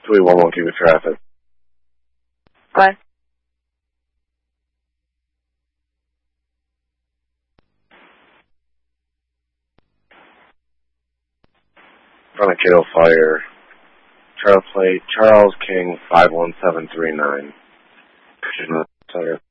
311, keep it traffic. What? Front of Kiddo Fire. Charles King 51739. Center.